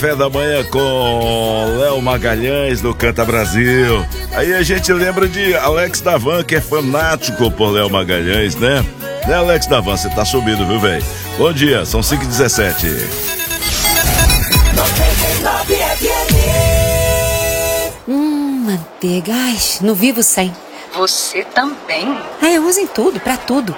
Café da manhã com Léo Magalhães do Canta Brasil. Aí a gente lembra de Alex Davan, que é fanático por Léo Magalhães, né? Né, Alex Davan, você tá subindo, viu, velho? Bom dia, são 5h17. Manteiga, ai, não vivo sem. Você também? Eu uso em tudo, pra tudo.